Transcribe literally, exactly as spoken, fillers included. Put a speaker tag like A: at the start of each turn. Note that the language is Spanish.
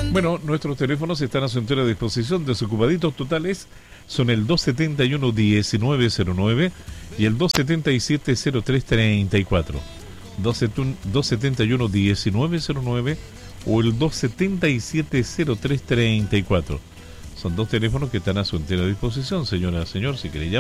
A: Bueno, nuestros teléfonos están a su entera disposición. Desocupaditos totales son el dos setenta y uno, diecinueve cero nueve y el dos setenta y siete, cero tres treinta y cuatro. dos setenta y uno, diecinueve cero nueve o el dos setenta y siete, cero tres treinta y cuatro. Son dos teléfonos que están a su entera disposición, señora, señor, si queréis llamar.